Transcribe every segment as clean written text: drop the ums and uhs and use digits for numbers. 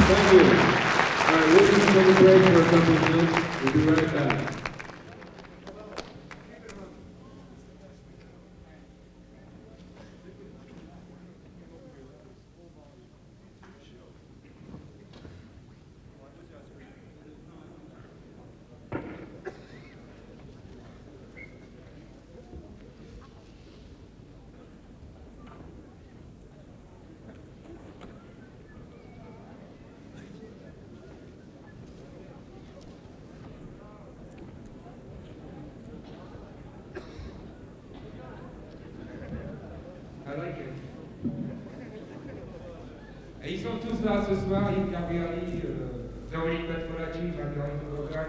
Thank you. All right, we'll just take a break for a couple of minutes. We'll be right back. I like it. Et ils sont tous là ce soir, Yves Garbiali, Véronique Petfolacci, Marguerite Bogan.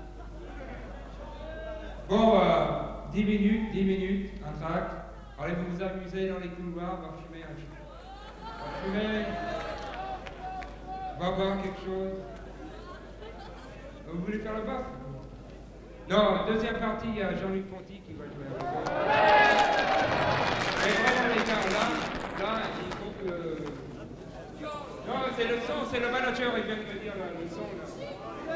Bon, 10 minutes, un track. Allez vous amuser dans les couloirs, on va fumer un petit peu. On va fumer, on va boire quelque chose. Vous voulez faire le bas? Non, deuxième partie, il y a Jean-Luc Ponty qui va jouer avec nous. Et vraiment les gars, là, il faut que... Non, c'est le son, c'est le manager, il vient de me dire là, le son là.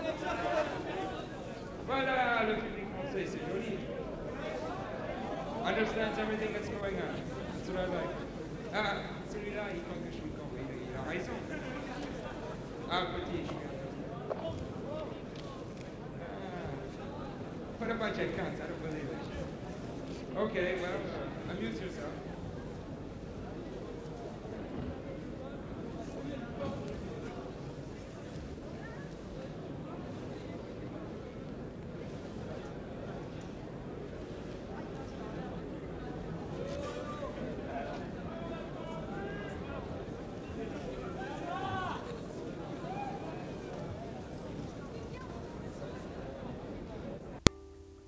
Voilà, le public français, c'est joli. Understands everything that's going on. That's what I like. Ah, celui-là, il croit que je suis con, il a raison. Ah, petit, je suis un petit. What about your cats? I don't believe it. Okay, well, amuse yourself.